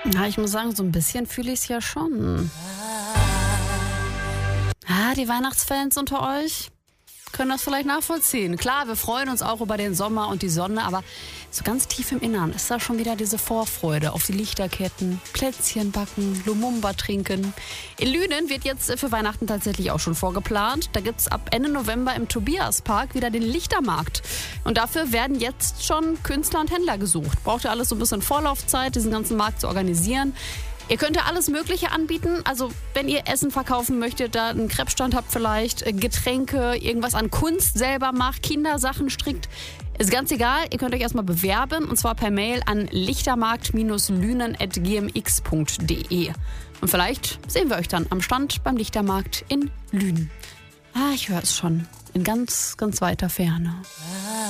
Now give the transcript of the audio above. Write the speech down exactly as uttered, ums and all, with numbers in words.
Ja, ich muss sagen, so ein bisschen fühle ich es ja schon. Ah, die Weihnachtsfans unter euch können das vielleicht nachvollziehen. Klar, wir freuen uns auch über den Sommer und die Sonne, aber so ganz tief im Innern ist da schon wieder diese Vorfreude auf die Lichterketten, Plätzchen backen, Lumumba trinken. In Lünen wird jetzt für Weihnachten tatsächlich auch schon vorgeplant. Da gibt es ab Ende November im Tobiaspark wieder den Lichtermarkt. Und dafür werden jetzt schon Künstler und Händler gesucht. Braucht ja alles so ein bisschen Vorlaufzeit, diesen ganzen Markt zu organisieren. Ihr könnt ja alles Mögliche anbieten. Also wenn ihr Essen verkaufen möchtet, da einen Crepe-Stand habt vielleicht, Getränke, irgendwas an Kunst selber macht, Kindersachen strickt. Ist ganz egal, ihr könnt euch erstmal bewerben und zwar per Mail an lichtermarkt lünen at g m x punkt d e. Und vielleicht sehen wir euch dann am Stand beim Lichtermarkt in Lünen. Ah, ich höre es schon. In ganz, ganz weiter Ferne.